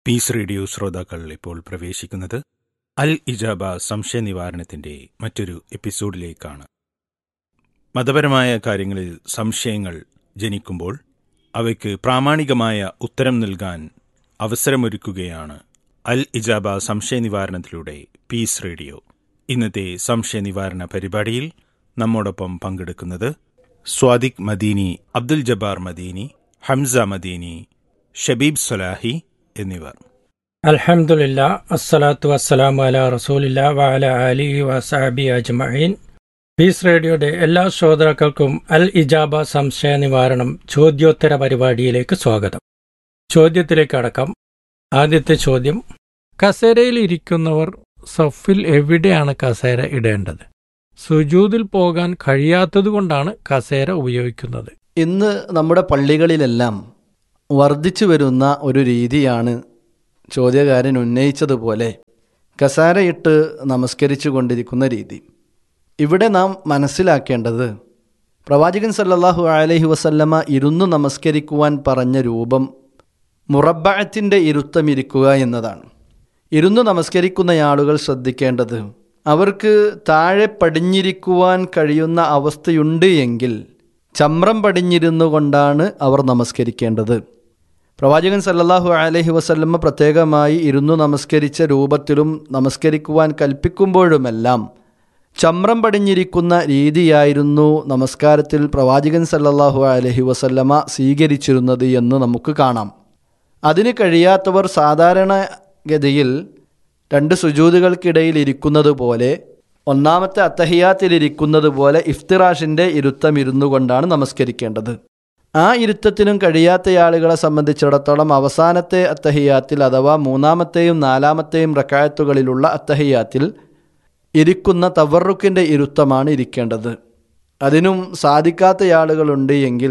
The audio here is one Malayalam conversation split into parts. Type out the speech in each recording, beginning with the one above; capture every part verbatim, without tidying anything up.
പീസ് റേഡിയോ ശ്രോതാക്കൾ ഇപ്പോൾ പ്രവേശിക്കുന്നത് അൽ ഇജാബ സംശയ നിവാരണത്തിന്റെ മറ്റൊരു എപ്പിസോഡിലേക്കാണ്. മതപരമായ കാര്യങ്ങളിൽ സംശയങ്ങൾ ജനിക്കുമ്പോൾ അവയ്ക്ക് പ്രാമാണികമായ ഉത്തരം നൽകാൻ അവസരമൊരുക്കുകയാണ് അൽ ഇജാബ സംശയ നിവാരണത്തിലൂടെ പീസ് റേഡിയോ. ഇന്നത്തെ സംശയ നിവാരണ പരിപാടിയിൽ നമ്മോടൊപ്പം പങ്കെടുക്കുന്നത് സ്വാദിഖ് മദീനി, അബ്ദുൽ ജബ്ബാർ മദീനി, ഹംസ മദീനി, ഷബീബ് സലാഹി എന്നിവർ. അൽഹംദുലില്ലാ, അസ്സലാത്തു വസ്സലാമു അലാ റസൂലില്ലാ വഅലാ ആലിഹി വസഹബിഹി അജ്മഈൻ. പീസ് റേഡിയോയുടെ എല്ലാ ശ്രോതാക്കൾക്കും അൽ ഇജാബ സംശയ നിവാരണം ചോദ്യോത്തര പരിപാടിയിലേക്ക് സ്വാഗതം. ചോദ്യത്തിലേക്ക് അടക്കാം. ആദ്യത്തെ ചോദ്യം: കസേരയിൽ ഇരിക്കുന്നവർ സഫിൽ എവിടെയാണ് കസേര ഇടേണ്ടത്? സുജൂദിൽ പോകാൻ കഴിയാത്തതുകൊണ്ടാണ് കസേര ഉപയോഗിക്കുന്നത്. ഇന്ന് നമ്മുടെ പള്ളികളിലെല്ലാം വർദ്ധിച്ചു വരുന്ന ഒരു രീതിയാണ് ചോദ്യകാരൻ ഉന്നയിച്ചതുപോലെ കസേരയിട്ട് നമസ്കരിച്ചു കൊണ്ടിരിക്കുന്ന രീതി. ഇവിടെ നാം മനസ്സിലാക്കേണ്ടത്, പ്രവാചകൻ സല്ലല്ലാഹു അലൈഹി വസല്ലമ ഇരുന്ന് നമസ്കരിക്കുവാൻ പറഞ്ഞ രൂപം മുറബ്ബഅത്തിൻ്റെ ഇരുത്തമിരിക്കുക എന്നതാണ്. ഇരുന്ന് നമസ്കരിക്കുന്ന ആളുകൾ ശ്രദ്ധിക്കേണ്ടത്, അവർക്ക് താഴെ പടിഞ്ഞിരിക്കുവാൻ കഴിയുന്ന അവസ്ഥയുണ്ട് എങ്കിൽ ചമ്രം പടിഞ്ഞിരുന്നു കൊണ്ടാണ് അവർ നമസ്കരിക്കേണ്ടത്. പ്രവാചകൻ സല്ലല്ലാഹു അലൈഹി വസല്ലമ പ്രത്യേകമായി ഇരുന്നു നമസ്കരിച്ച രൂപത്തിലും നമസ്കരിക്കുവാൻ കൽപ്പിക്കുമ്പോഴുമെല്ലാം ചമ്രം പടിഞ്ഞിരിക്കുന്ന രീതിയായിരുന്നു നമസ്കാരത്തിൽ പ്രവാചകൻ സല്ലല്ലാഹു അലൈഹി വസല്ലമ സ്വീകരിച്ചിരുന്നത് എന്ന് നമുക്ക് കാണാം. അതിന് കഴിയാത്തവർ സാധാരണഗതിയിൽ രണ്ട് സുജൂദുകൾക്കിടയിൽ ഇരിക്കുന്നത് പോലെ, ഒന്നാമത്തെ അത്തഹിയാത്തിലിരിക്കുന്നത് പോലെ ഇഫ്തിറാഷിൻ്റെ ഇരുത്തം ഇരുന്നു കൊണ്ടാണ് നമസ്കരിക്കേണ്ടത്. ആ ഇരുത്തത്തിനും കഴിയാത്ത ആളുകളെ സംബന്ധിച്ചിടത്തോളം അവസാനത്തെ അത്തഹിയാത്തിൽ അഥവാ മൂന്നാമത്തെയും നാലാമത്തെയും റക്അത്തുകളിലുള്ള അത്തഹിയാത്തിൽ ഇരിക്കുന്ന തവറുക്കിൻ്റെ ഇരുത്തമാണ് ഇരിക്കേണ്ടത്. അതിനും സാധിക്കാത്ത ആളുകളുണ്ട് എങ്കിൽ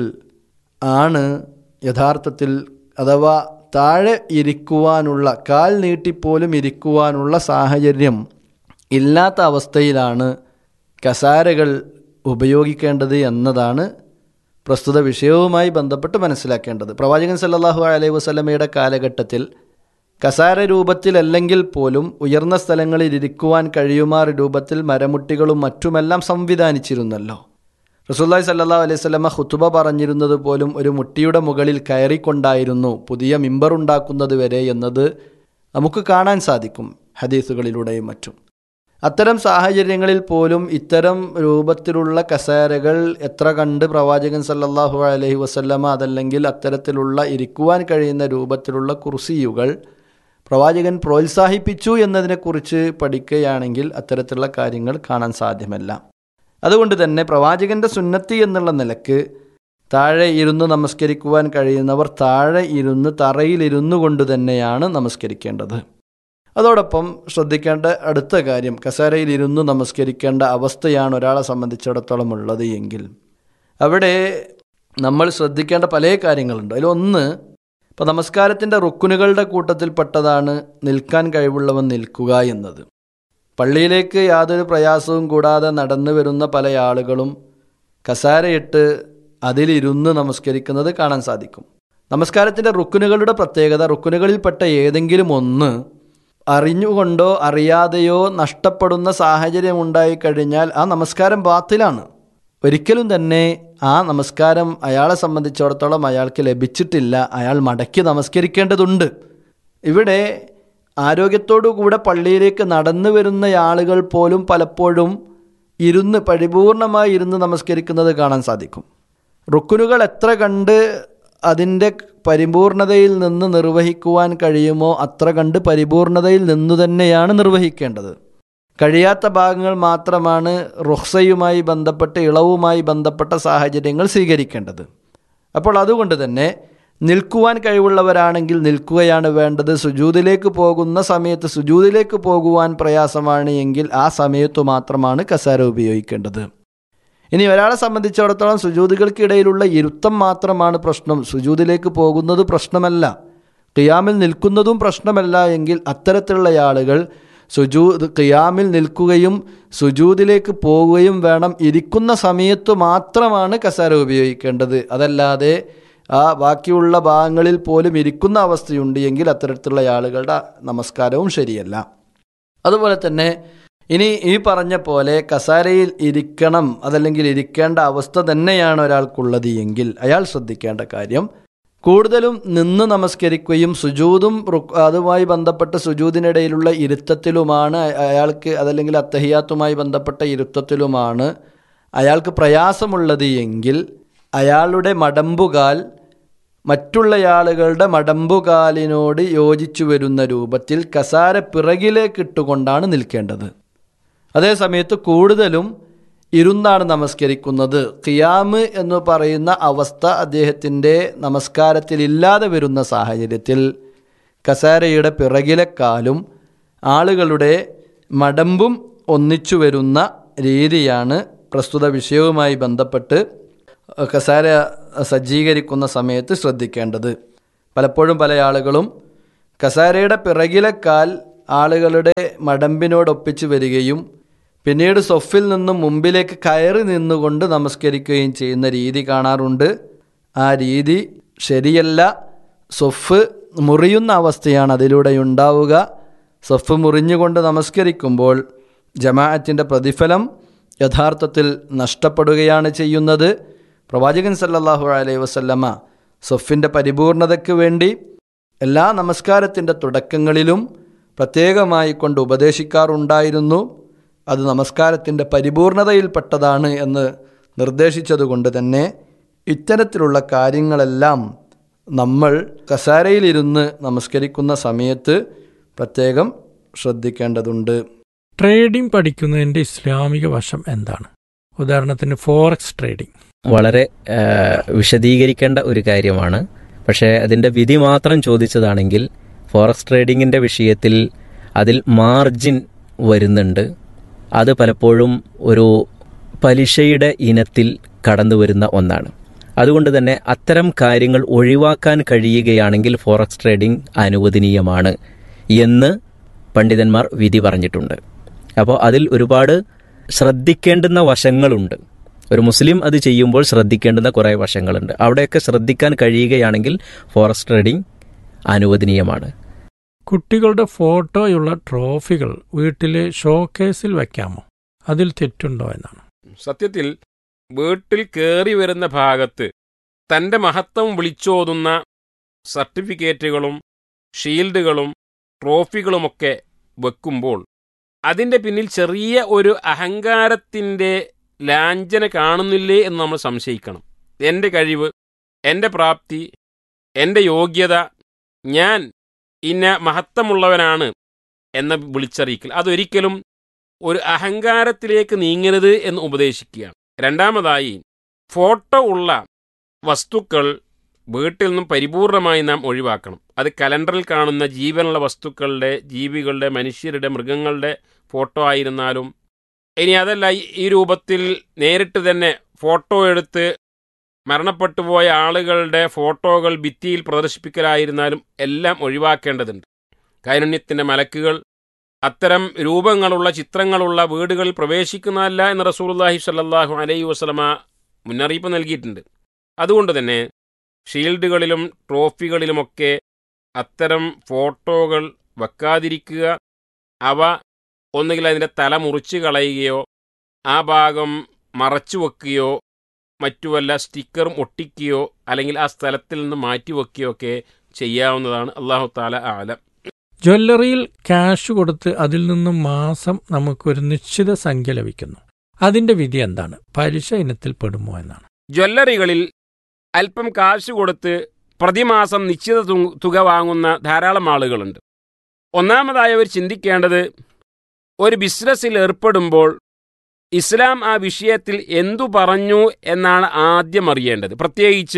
ആണ് യഥാർത്ഥത്തിൽ അഥവാ താഴെ ഇരിക്കുവാനുള്ള, കാൽ നീട്ടിപ്പോലും ഇരിക്കുവാനുള്ള സാഹചര്യം ഇല്ലാത്ത അവസ്ഥയിലാണ് കസാരകൾ ഉപയോഗിക്കേണ്ടത് എന്നതാണ് പ്രസ്തുത വിഷയവുമായി ബന്ധപ്പെട്ട് മനസ്സിലാക്കേണ്ടത്. പ്രവാചകൻ സല്ലല്ലാഹു അലൈഹി വസല്ലമയുടെ കാലഘട്ടത്തിൽ കസാര രൂപത്തിലല്ലെങ്കിൽ പോലും ഉയർന്ന സ്ഥലങ്ങളിൽ ഇരിക്കുവാൻ കഴിയുമാർ രൂപത്തിൽ മരമുട്ടികളും മറ്റുമെല്ലാം സംവിധാനിച്ചിരുന്നല്ലോ. റസൂലുള്ളാഹി സല്ലല്ലാഹു അലൈഹി വസല്ലമ ഖുതുബ പറഞ്ഞിരുന്നത് പോലും ഒരു മുട്ടിയുടെ മുകളിൽ കയറിക്കൊണ്ടായിരുന്നു പുതിയ മിമ്പർ ഉണ്ടാക്കുന്നത് വരെ എന്നത് നമുക്ക് കാണാൻ സാധിക്കും ഹദീസുകളിലൂടെയും മറ്റും. അത്തരം സാഹചര്യങ്ങളിൽ പോലും ഇത്തരം രൂപത്തിലുള്ള കസേരകൾ എത്ര കണ്ട് പ്രവാചകൻ സല്ലല്ലാഹു അലൈഹി വസല്ലമ അതല്ലെങ്കിൽ അത്തരത്തിലുള്ള ഇരിക്കുവാൻ കഴിയുന്ന രൂപത്തിലുള്ള കുർസിയുകൾ പ്രവാചകൻ പ്രോത്സാഹിപ്പിച്ചു എന്നതിനെക്കുറിച്ച് പഠിക്കുകയാണെങ്കിൽ അത്തരത്തിലുള്ള കാര്യങ്ങൾ കാണാൻ സാധ്യമല്ല. അതുകൊണ്ട് തന്നെ പ്രവാചകൻ്റെ സുന്നത്തി എന്നുള്ള നിലക്ക് താഴെ ഇരുന്ന് നമസ്കരിക്കുവാൻ കഴിയുന്നവർ താഴെ ഇരുന്ന് തറയിലിരുന്നു കൊണ്ട് തന്നെയാണ് നമസ്കരിക്കേണ്ടത്. അതോടൊപ്പം ശ്രദ്ധിക്കേണ്ട അടുത്ത കാര്യം, കസേരയിൽ ഇരുന്ന് നമസ്കരിക്കേണ്ട അവസ്ഥയാണ് ഒരാളെ സംബന്ധിച്ചിടത്തോളം ഉള്ളത് എങ്കിൽ അവിടെ നമ്മൾ ശ്രദ്ധിക്കേണ്ട പല കാര്യങ്ങളുണ്ട്. അതിലൊന്ന്, ഇപ്പോൾ നമസ്കാരത്തിൻ്റെ റുക്കുനുകളുടെ കൂട്ടത്തിൽപ്പെട്ടതാണ് നിൽക്കാൻ കഴിവുള്ളവൻ നിൽക്കുക എന്നത്. പള്ളിയിലേക്ക് യാതൊരു പ്രയാസവും കൂടാതെ നടന്നു വരുന്ന പല ആളുകളും കസേരയിട്ട് അതിലിരുന്ന് നമസ്കരിക്കുന്നത് കാണാൻ സാധിക്കും. നമസ്കാരത്തിൻ്റെ റുക്കുനുകളുടെ പ്രത്യേകത, റുക്കുനുകളിൽപ്പെട്ട ഏതെങ്കിലും ഒന്ന് അറിഞ്ഞുകൊണ്ടോ അറിയാതെയോ നഷ്ടപ്പെടുന്ന സാഹചര്യം ഉണ്ടായിക്കഴിഞ്ഞാൽ ആ നമസ്കാരം ബാത്തിലാണ്. ഒരിക്കലും തന്നെ ആ നമസ്കാരം അയാളെ സംബന്ധിച്ചിടത്തോളം അയാൾക്ക് ലഭിച്ചിട്ടില്ല, അയാൾ മടക്കി നമസ്കരിക്കേണ്ടതുണ്ട്. ഇവിടെ ആരോഗ്യത്തോടു കൂടെ പള്ളിയിലേക്ക് നടന്നു വരുന്ന ആളുകൾ പോലും പലപ്പോഴും ഇരുന്ന് പരിപൂർണമായി ഇരുന്ന് നമസ്കരിക്കുന്നത് കാണാൻ സാധിക്കും. റുക്കുനുകൾ എത്ര കണ്ട് അതിൻ്റെ പരിപൂർണതയിൽ നിന്ന് നിർവഹിക്കുവാൻ കഴിയുമോ അത്ര കണ്ട് പരിപൂർണതയിൽ നിന്നു തന്നെയാണ് നിർവഹിക്കേണ്ടത്. കഴിയാത്ത ഭാഗങ്ങൾ മാത്രമാണ് റുഖ്സയുമായി ബന്ധപ്പെട്ട് ഇളവുമായി ബന്ധപ്പെട്ട സാഹചര്യങ്ങൾ സ്വീകരിക്കേണ്ടത്. അപ്പോൾ അതുകൊണ്ട് തന്നെ നിൽക്കുവാൻ കഴിവുള്ളവരാണെങ്കിൽ നിൽക്കുകയാണ് വേണ്ടത്. സുജൂദിലേക്ക് പോകുന്ന സമയത്ത് സുജൂദിലേക്ക് പോകുവാൻ പ്രയാസമാണ് എങ്കിൽ ആ സമയത്തു മാത്രമാണ് കസേര ഉപയോഗിക്കേണ്ടത്. ഇനി ഒരാളെ സംബന്ധിച്ചിടത്തോളം സുജൂദുകൾക്കിടയിലുള്ള ഇരുത്തം മാത്രമാണ് പ്രശ്നം, സുജൂദിലേക്ക് പോകുന്നത് പ്രശ്നമല്ല, ഖിയാമിൽ നിൽക്കുന്നതും പ്രശ്നമല്ല എങ്കിൽ അത്തരത്തിലുള്ള ആളുകൾ സുജൂദ് ഖിയാമിൽ നിൽക്കുകയും സുജൂദിലേക്ക് പോവുകയും വേണം. ഇരിക്കുന്ന സമയത്ത് മാത്രമാണ് കസേര ഉപയോഗിക്കേണ്ടത്. അതല്ലാതെ ആ ബാക്കിയുള്ള ഭാഗങ്ങളിൽ പോലും ഇരിക്കുന്ന അവസ്ഥയുണ്ട് എങ്കിൽ അത്തരത്തിലുള്ള ആളുകളുടെ നമസ്കാരവും ശരിയല്ല. അതുപോലെ തന്നെ ഇനി ഈ പറഞ്ഞ പോലെ കസാരയിൽ ഇരിക്കണം അതല്ലെങ്കിൽ ഇരിക്കേണ്ട അവസ്ഥ തന്നെയാണ് ഒരാൾക്കുള്ളത് എങ്കിൽ അയാൾ ശ്രദ്ധിക്കേണ്ട കാര്യം കൂടുതലും നിന്ന് നമസ്കരിക്കുകയും സുജൂദും അതുമായി ബന്ധപ്പെട്ട സുജൂദിനിടയിലുള്ള ഇരുത്തത്തിലുമാണ് അയാൾക്ക്, അതല്ലെങ്കിൽ അത്തഹിയാത്തുമായി ബന്ധപ്പെട്ട ഇരുത്തത്തിലുമാണ് അയാൾക്ക് പ്രയാസമുള്ളത് എങ്കിൽ അയാളുടെ മടമ്പുകാൽ മറ്റുള്ള ആളുകളുടെ മടമ്പുകാലിനോട് യോജിച്ചു വരുന്ന രൂപത്തിൽ കസാര പിറകിലേക്ക് ഇട്ടുകൊണ്ടാണ് നിൽക്കേണ്ടത്. അതേസമയത്ത് കൂടുതലും ഇരുന്നാണ് നമസ്കരിക്കുന്നത്. ഖിയാമ് എന്ന് പറയുന്ന അവസ്ഥ അദ്ദേഹത്തിൻ്റെ നമസ്കാരത്തിലില്ലാതെ വരുന്ന സാഹചര്യത്തിൽ കസാരയുടെ പിറകിലെ കാലും ആളുകളുടെ മടമ്പും ഒന്നിച്ചു വരുന്ന രീതിയാണ് പ്രസ്തുത വിഷയവുമായി ബന്ധപ്പെട്ട് കസാര സജ്ജീകരിക്കുന്ന സമയത്ത് ശ്രദ്ധിക്കേണ്ടത്. പലപ്പോഴും പല ആളുകളും കസാരയുടെ പിറകിലെ കാൽ ആളുകളുടെ മടമ്പിനോടൊപ്പിച്ച് വരികയും പിന്നീട് സൊഫിൽ നിന്നും മുമ്പിലേക്ക് കയറി നിന്നുകൊണ്ട് നമസ്കരിക്കുകയും ചെയ്യുന്ന രീതി കാണാറുണ്ട്. ആ രീതി ശരിയല്ല. സൊഫ് മുറിയുന്ന അവസ്ഥയാണ് അതിലൂടെ ഉണ്ടാവുക. സൊഫ് മുറിഞ്ഞുകൊണ്ട് നമസ്കരിക്കുമ്പോൾ ജമാഅത്തിൻ്റെ പ്രതിഫലം യഥാർത്ഥത്തിൽ നഷ്ടപ്പെടുകയാണ് ചെയ്യുന്നത്. പ്രവാചകൻ സല്ലല്ലാഹു അലൈഹി വസല്ലമ സൊഫിൻ്റെ പരിപൂർണതയ്ക്ക് വേണ്ടി എല്ലാ നമസ്കാരത്തിൻ്റെ തുടക്കങ്ങളിലും പ്രത്യേകമായി കൊണ്ട് ഉപദേശിക്കാറുണ്ടായിരുന്നു. അത് നമസ്കാരത്തിൻ്റെ പരിപൂർണതയിൽപ്പെട്ടതാണ് എന്ന് നിർദ്ദേശിച്ചതുകൊണ്ട് തന്നെ ഇത്തരത്തിലുള്ള കാര്യങ്ങളെല്ലാം നമ്മൾ കസാരയിലിരുന്ന് നമസ്കരിക്കുന്ന സമയത്ത് പ്രത്യേകം ശ്രദ്ധിക്കേണ്ടതുണ്ട്. ട്രേഡിംഗ് പഠിക്കുന്നതിൻ്റെ ഇസ്ലാമിക വശം എന്താണ്? ഉദാഹരണത്തിന് ഫോറക്സ് ട്രേഡിംഗ് വളരെ വിശദീകരിക്കേണ്ട ഒരു കാര്യമാണ്. പക്ഷേ അതിൻ്റെ വിധി മാത്രം ചോദിച്ചതാണെങ്കിൽ ഫോറക്സ് ട്രേഡിങ്ങിൻ്റെ വിഷയത്തിൽ അതിൽ മാർജിൻ വരുന്നുണ്ട്. അത് പലപ്പോഴും ഒരു പലിശയുടെ ഇനത്തിൽ കടന്നു വരുന്ന ഒന്നാണ്. അതുകൊണ്ട് തന്നെ അത്തരം കാര്യങ്ങൾ ഒഴിവാക്കാൻ കഴിയുകയാണെങ്കിൽ ഫോറക്സ് ട്രേഡിംഗ് അനുവദനീയമാണ് എന്ന് പണ്ഡിതന്മാർ വിധി പറഞ്ഞിട്ടുണ്ട്. അപ്പോൾ അതിൽ ഒരുപാട് ശ്രദ്ധിക്കേണ്ടുന്ന വശങ്ങളുണ്ട്. ഒരു മുസ്ലിം അത് ചെയ്യുമ്പോൾ ശ്രദ്ധിക്കേണ്ടുന്ന കുറേ വശങ്ങളുണ്ട്. അവിടെയൊക്കെ ശ്രദ്ധിക്കാൻ കഴിയുകയാണെങ്കിൽ ഫോറക്സ് ട്രേഡിംഗ് അനുവദനീയമാണ്. കുട്ടികളുടെ ഫോട്ടോയുള്ള ട്രോഫികൾ വീട്ടിലെ ഷോക്കേസിൽ വയ്ക്കാമോ? അതിൽ തെറ്റുണ്ടോ എന്നാണ്. സത്യത്തിൽ വീട്ടിൽ കയറി വരുന്ന ഭാഗത്ത് തൻ്റെ മഹത്വം വിളിച്ചോതുന്ന സർട്ടിഫിക്കറ്റുകളും ഷീൽഡുകളും ട്രോഫികളുമൊക്കെ വെക്കുമ്പോൾ അതിൻ്റെ പിന്നിൽ ചെറിയ ഒരു അഹങ്കാരത്തിൻ്റെ ലാഞ്ചന കാണുന്നില്ലേ എന്ന് നമ്മൾ സംശയിക്കണം. എൻ്റെ കഴിവ്, എൻ്റെ പ്രാപ്തി, എൻ്റെ യോഗ്യത, ഞാൻ ഇന്ന മഹത്വമുള്ളവനാണ് എന്ന വിളിച്ചറിയിക്കൽ അതൊരിക്കലും ഒരു അഹങ്കാരത്തിലേക്ക് നീങ്ങരുത് എന്ന് ഉപദേശിക്കുകയാണ്. രണ്ടാമതായി, ഫോട്ടോ ഉള്ള വസ്തുക്കൾ വീട്ടിൽ നിന്നും പരിപൂർണമായി നാം ഒഴിവാക്കണം. അത് കലണ്ടറിൽ കാണുന്ന ജീവനുള്ള വസ്തുക്കളുടെ, ജീവികളുടെ, മനുഷ്യരുടെ, മൃഗങ്ങളുടെ ഫോട്ടോ ആയിരുന്നാലും, ഇനി അതല്ല ഈ രൂപത്തിൽ നേരിട്ട് തന്നെ ഫോട്ടോ എടുത്ത് മരണപ്പെട്ടുപോയ ആളുകളുടെ ഫോട്ടോകൾ ഭിത്തിയിൽ പ്രദർശിപ്പിക്കലായിരുന്നാലും എല്ലാം ഒഴിവാക്കേണ്ടതുണ്ട്. കാരുണ്യത്തിൻ്റെ മലക്കുകൾ അത്തരം രൂപങ്ങളുള്ള ചിത്രങ്ങളുള്ള വീടുകളിൽ പ്രവേശിക്കുന്നതല്ല എന്ന് റസൂലുള്ളാഹി സ്വല്ലല്ലാഹു അലൈഹി വസല്ലമ മുന്നറിയിപ്പ് നൽകിയിട്ടുണ്ട്. അതുകൊണ്ട് തന്നെ ഷീൽഡുകളിലും ട്രോഫികളിലുമൊക്കെ അത്തരം ഫോട്ടോകൾ വെക്കാതിരിക്കുക. അവ ഒന്നുകിൽ അതിൻ്റെ തല മുറിച്ച് കളയുകയോ ആ ഭാഗം മറച്ചു വെക്കുകയോ മറ്റു വല്ല സ്റ്റിക്കറും ഒട്ടിക്കുകയോ അല്ലെങ്കിൽ ആ സ്ഥലത്തിൽ നിന്ന് മാറ്റിവെക്കുകയോ ഒക്കെ ചെയ്യാവുന്നതാണ്. അല്ലാഹു തആല ആലം. ജ്വല്ലറിയിൽ ക്യാഷ് കൊടുത്ത് അതിൽ നിന്നും മാസം നമുക്കൊരു നിശ്ചിത സംഖ്യ ലഭിക്കുന്നു. അതിൻ്റെ വിധി എന്താണ്? പലിശ ഇനത്തിൽ പെടുമോ എന്നാണ്. ജ്വല്ലറികളിൽ അല്പം കാശ് കൊടുത്ത് പ്രതിമാസം നിശ്ചിത തുക വാങ്ങുന്ന ധാരാളം ആളുകളുണ്ട്. ഒന്നാമതായി അവർ ചിന്തിക്കേണ്ടത്, ഒരു ബിസിനസ്സിൽ ഏർപ്പെടുമ്പോൾ ഇസ്ലാം ആ വിഷയത്തിൽ എന്തു പറഞ്ഞു എന്നാണ് ആദ്യം അറിയേണ്ടത്. പ്രത്യേകിച്ച്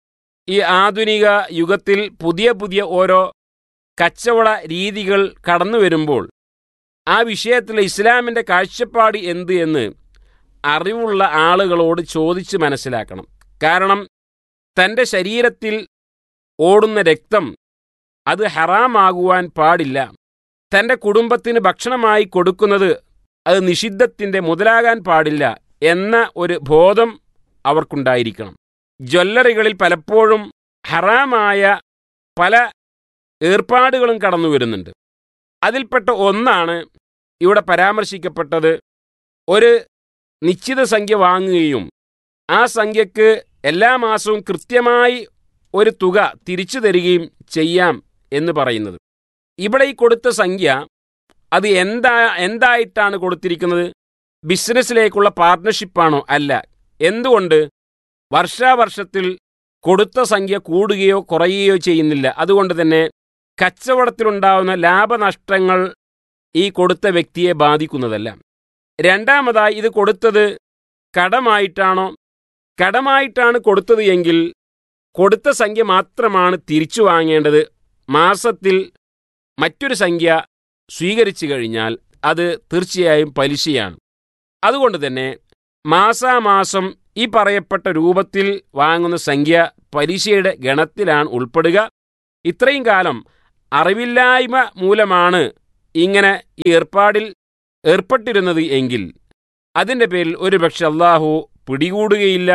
ഈ ആധുനിക യുഗത്തിൽ പുതിയ പുതിയ ഓരോ കച്ചവട രീതികൾ കടന്നു വരുമ്പോൾ ആ വിഷയത്തിൽ ഇസ്ലാമിൻ്റെ കാഴ്ചപ്പാട് എന്ത് എന്ന് അറിവുള്ള ആളുകളോട് ചോദിച്ച് മനസ്സിലാക്കണം. കാരണം തൻ്റെ ശരീരത്തിൽ ഓടുന്ന രക്തം അത് ഹറാമാകുവാൻ പാടില്ല. തൻ്റെ കുടുംബത്തിന് ഭക്ഷണമായി കൊടുക്കുന്നത് അത് നിഷിദ്ധത്തിൻ്റെ മുതലാകാൻ പാടില്ല എന്ന ഒരു ബോധം അവർക്കുണ്ടായിരിക്കണം. ജ്വല്ലറികളിൽ പലപ്പോഴും ഹറാമായ പല ഏർപ്പാടുകളും കടന്നു വരുന്നുണ്ട്. അതിൽപ്പെട്ട ഒന്നാണ് ഇവിടെ പരാമർശിക്കപ്പെട്ടത്. ഒരു നിശ്ചിത സംഖ്യ വാങ്ങുകയും ആ സംഖ്യക്ക് എല്ലാ മാസവും കൃത്യമായി ഒരു തുക തിരിച്ചു തരികയും ചെയ്യാം എന്ന് പറയുന്നത്. ഇവിടെ ഈ കൊടുത്ത സംഖ്യ അത് എന്താ എന്തായിട്ടാണ് കൊടുത്തിരിക്കുന്നത്? ബിസിനസ്സിലേക്കുള്ള പാർട്ട്ണർഷിപ്പാണോ? അല്ല. എന്തുകൊണ്ട്? വർഷാവർഷത്തിൽ കൊടുത്ത സംഖ്യ കൂടുകയോ കുറയുകയോ ചെയ്യുന്നില്ല. അതുകൊണ്ട് തന്നെ കച്ചവടത്തിലുണ്ടാവുന്ന ലാഭനഷ്ടങ്ങൾ ഈ കൊടുത്ത വ്യക്തിയെ ബാധിക്കുന്നതല്ല. രണ്ടാമതായി, ഇത് കൊടുത്തത് കടമായിട്ടാണോ? കടമായിട്ടാണ് കൊടുത്തത് എങ്കിൽ കൊടുത്ത സംഖ്യ മാത്രമാണ് തിരിച്ചു വാങ്ങേണ്ടത്. മാസത്തിൽ മറ്റൊരു സംഖ്യ സ്വീകരിച്ചു കഴിഞ്ഞാൽ അത് തീർച്ചയായും പലിശയാണ്. അതുകൊണ്ട് തന്നെ മാസാമാസം ഈ പറയപ്പെട്ട രൂപത്തിൽ വാങ്ങുന്ന സംഖ്യ പലിശയുടെ ഗണത്തിലാണ് ഉൾപ്പെടുക. ഇത്രയും കാലം അറിവില്ലായ്മ മൂലമാണ് ഇങ്ങനെ ഈ ഏർപ്പാടിൽ ഏർപ്പെട്ടിരുന്നത് എങ്കിൽ അതിൻ്റെ പേരിൽ ഒരുപക്ഷെ അള്ളാഹു പിടികൂടുകയില്ല.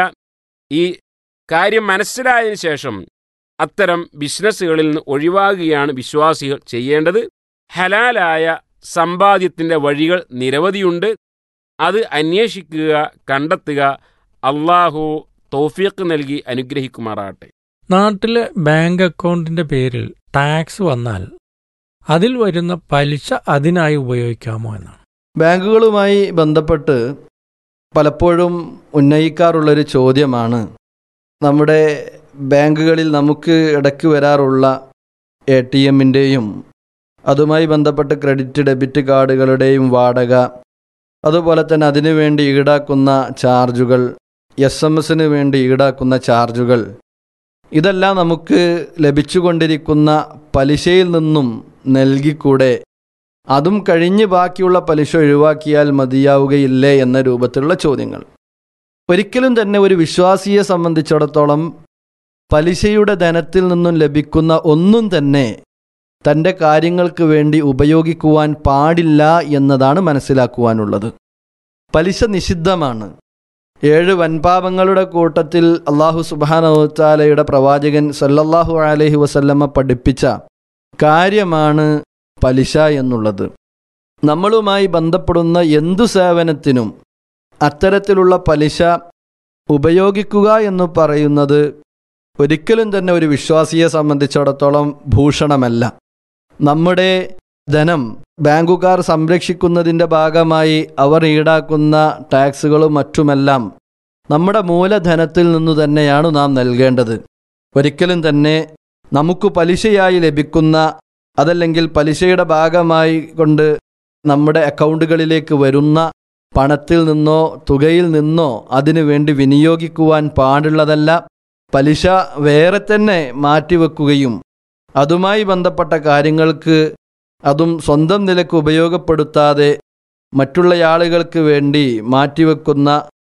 ഈ കാര്യം മനസ്സിലായതിനു ശേഷം അത്തരം ബിസിനസ്സുകളിൽ നിന്ന് ഒഴിവാകുകയാണ് വിശ്വാസികൾ ചെയ്യേണ്ടത്. ഹലാലായ സമ്പാദ്യത്തിൻ്റെ വഴികൾ നിരവധിയുണ്ട്. അത് അന്വേഷിക്കുക, കണ്ടെത്തുക. അള്ളാഹു തൗഫീഖ് നൽകി അനുഗ്രഹിക്കുമാറാകട്ടെ. നാട്ടിലെ ബാങ്ക് അക്കൗണ്ടിന്റെ പേരിൽ ടാക്സ് വന്നാൽ അതിൽ വരുന്ന പലിശ അതിനായി ഉപയോഗിക്കാമോ എന്നാണ്. ബാങ്കുകളുമായി ബന്ധപ്പെട്ട് പലപ്പോഴും ഉന്നയിക്കാറുള്ളൊരു ചോദ്യമാണ്, നമ്മുടെ ബാങ്കുകളിൽ നമുക്ക് ഇടയ്ക്ക് വരാറുള്ള എ ടി എമ്മിൻ്റെയും അതുമായി ബന്ധപ്പെട്ട് ക്രെഡിറ്റ് ഡെബിറ്റ് കാർഡുകളുടെയും വാടക, അതുപോലെ തന്നെ അതിനു വേണ്ടി ഈടാക്കുന്ന ചാർജുകൾ, എസ് എം എസിന് വേണ്ടി ഈടാക്കുന്ന ചാർജുകൾ, ഇതെല്ലാം നമുക്ക് ലഭിച്ചുകൊണ്ടിരിക്കുന്ന പലിശയിൽ നിന്നും നൽകിക്കൂടെ? അതും കഴിഞ്ഞ് ബാക്കിയുള്ള പലിശ ഒഴിവാക്കിയാൽ മതിയാവുകയില്ലേ എന്ന രൂപത്തിലുള്ള ചോദ്യങ്ങൾ. ഒരിക്കലും തന്നെ ഒരു വിശ്വാസിയെ സംബന്ധിച്ചിടത്തോളം പലിശയുടെ ധനത്തിൽ നിന്നും ലഭിക്കുന്ന ഒന്നും തന്നെ തൻ്റെ കാര്യങ്ങൾക്ക് വേണ്ടി ഉപയോഗിക്കുവാൻ പാടില്ല എന്നതാണ് മനസ്സിലാക്കുവാനുള്ളത്. പലിശ നിഷിദ്ധമാണ്. ഏഴ് വൻപാപങ്ങളുടെ കൂട്ടത്തിൽ അള്ളാഹു സുബ്ഹാനഹു വ തആലയുടെ പ്രവാചകൻ സല്ലല്ലാഹു അലൈഹി വസല്ലമ പഠിപ്പിച്ച കാര്യമാണ് പലിശ എന്നുള്ളത്. നമ്മളുമായി ബന്ധപ്പെടുന്ന എന്തു സേവനത്തിനും അത്തരത്തിലുള്ള പലിശ ഉപയോഗിക്കുക എന്ന് പറയുന്നത് ഒരിക്കലും തന്നെ ഒരു വിശ്വാസിയെ സംബന്ധിച്ചിടത്തോളം ഭൂഷണമല്ല. നമ്മുടെ ധനം ബാങ്കുകാർ സംരക്ഷിക്കുന്നതിൻ്റെ ഭാഗമായി അവർ ഈടാക്കുന്ന ടാക്സുകളും മറ്റുമെല്ലാം നമ്മുടെ മൂലധനത്തിൽ നിന്നു തന്നെയാണ് നാം നൽകേണ്ടത്. ഒരിക്കലും തന്നെ നമുക്ക് പലിശയായി ലഭിക്കുന്ന, അതല്ലെങ്കിൽ പലിശയുടെ ഭാഗമായി കൊണ്ട് നമ്മുടെ അക്കൗണ്ടുകളിലേക്ക് വരുന്ന പണത്തിൽ നിന്നോ തുകയിൽ നിന്നോ അതിനു വേണ്ടി വിനിയോഗിക്കുവാൻ പാടുള്ളതല്ല. പലിശ വേറെ തന്നെ മാറ്റിവെക്കുകയും അതുമായി ബന്ധപ്പെട്ട കാര്യങ്ങൾക്ക് അതും സ്വന്തം നിലക്ക് ഉപയോഗപ്പെടുത്താതെ മറ്റുള്ള ആളുകൾക്ക് വേണ്ടി മാറ്റിവെക്കുന്ന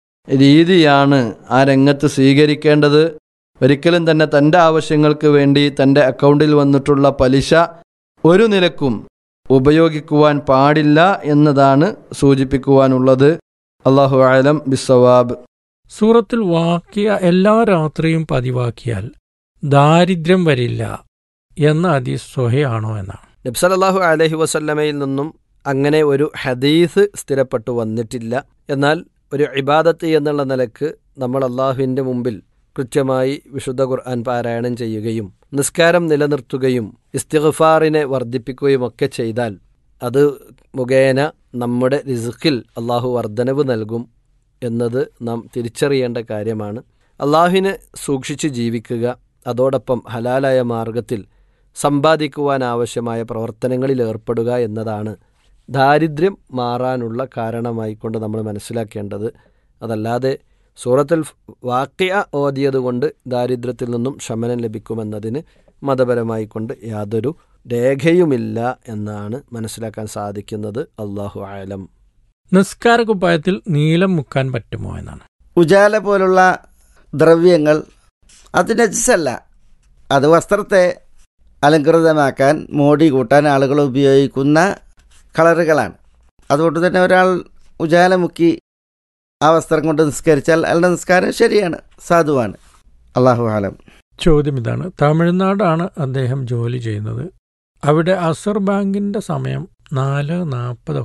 രീതിയാണ് ആ രംഗത്ത് സ്വീകരിക്കേണ്ടത്. ഒരിക്കലും തന്നെ തൻ്റെ ആവശ്യങ്ങൾക്ക് വേണ്ടി തൻ്റെ അക്കൗണ്ടിൽ വന്നിട്ടുള്ള പലിശ ഒരു നിലക്കും ഉപയോഗിക്കുവാൻ പാടില്ല എന്നതാണ് സൂചിപ്പിക്കുവാനുള്ളത്. അല്ലാഹു അഅലം ബിസ്സവാബ്. സൂറത്തുൽ വാഖിയ എല്ലാ രാത്രിയും പതിവാക്കിയാൽ ദാരിദ്ര്യം വരില്ല എന്ന ഹദീസ് സ്വഹീഹാണോ എന്നാണ്. നബി സല്ലല്ലാഹു അലൈഹി വസല്ലമയിൽ നിന്നും അങ്ങനെ ഒരു ഹദീസ് സ്ഥിരപ്പെട്ടു വന്നിട്ടില്ല. എന്നാൽ ഒരു ഇബാദത്ത് എന്നുള്ള നിലക്ക് നമ്മൾ അള്ളാഹുവിൻ്റെ മുമ്പിൽ കൃത്യമായി വിശുദ്ധ ഖുർആൻ പാരായണം ചെയ്യുകയും നിസ്കാരം നിലനിർത്തുകയും ഇസ്തിഗ്ഫാറിനെ വർദ്ധിപ്പിക്കുകയും ഒക്കെ ചെയ്താൽ അത് മുഖേന നമ്മുടെ റിസ്ഖിൽ അള്ളാഹു വർധനവ് നൽകും എന്നത് നാം തിരിച്ചറിയേണ്ട കാര്യമാണ്. അള്ളാഹുവിനെ സൂക്ഷിച്ച് ജീവിക്കുക, അതോടൊപ്പം ഹലാലായ മാർഗത്തിൽ സമ്പാദിക്കുവാൻ ആവശ്യമായ പ്രവർത്തനങ്ങളിൽ ഏർപ്പെടുക എന്നതാണ് ദാരിദ്ര്യം മാറാനുള്ള കാരണമായിക്കൊണ്ട് നമ്മൾ മനസ്സിലാക്കേണ്ടത്. അതല്ലാതെ സൂറത്തുൽ വാഖിയ ഓതിയതുകൊണ്ട് ദാരിദ്ര്യത്തിൽ നിന്നും ശമനം ലഭിക്കുമെന്നതിന് മതപരമായിക്കൊണ്ട് യാതൊരു രേഖയുമില്ല എന്നാണ് മനസ്സിലാക്കാൻ സാധിക്കുന്നത്. അല്ലാഹു അഅലം. നിസ്കാര കുപ്പായത്തിൽ നീലം മുക്കാൻ പറ്റുമോ എന്നാണ്. ഉജാല പോലുള്ള ദ്രവ്യങ്ങൾ അത് നജസല്ല. അത് വസ്ത്രത്തെ അലങ്കൃതമാക്കാൻ, മോടി കൂട്ടാൻ ആളുകൾ ഉപയോഗിക്കുന്ന കളറുകളാണ്. അതുകൊണ്ട് തന്നെ ഒരാൾ ഉജാല മുക്കി ആ വസ്ത്രം കൊണ്ട് നിസ്കരിച്ചാൽ അയാളുടെ നിസ്കാരം ശരിയാണ്, സാധുവാണ്. അള്ളാഹു ആലം. ചോദ്യം ഇതാണ്. തമിഴ്നാടാണ് അദ്ദേഹം ജോലി ചെയ്യുന്നത്. അവിടെ അസർ ബാങ്കിൻ്റെ സമയം നാല് നാൽപ്പത്